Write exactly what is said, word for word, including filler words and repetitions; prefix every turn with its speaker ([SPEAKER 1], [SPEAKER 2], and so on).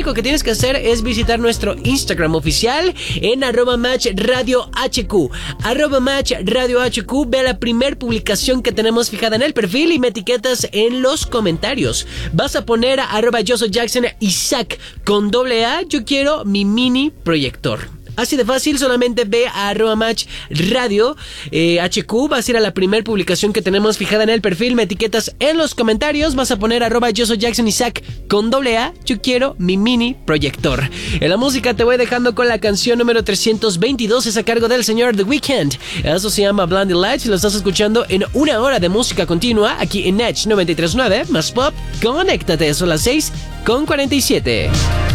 [SPEAKER 1] único que tienes que hacer es visitar nuestro Instagram oficial en arroba match radio hq. Arroba match radio hq. Ve a la primer publicación que tenemos fijada en el perfil y me etiquetas en los comentarios. Vas a poner arroba yo soy Jackson Isaac con doble A. Yo quiero mi mini proyector. Así de fácil, solamente ve a arroba match radio eh, hq, vas a ir a la primer publicación que tenemos fijada en el perfil, me etiquetas en los comentarios, vas a poner arroba yo soy Jackson Isaac con doble A, yo quiero mi mini proyector. En la música te voy dejando con la canción número trescientos veintidós, es a cargo del señor The Weeknd. Eso se llama Blinding Lights y lo estás escuchando en una hora de música continua aquí en Edge noventa y tres punto nueve, más pop, conéctate, son las seis con cuarenta y siete.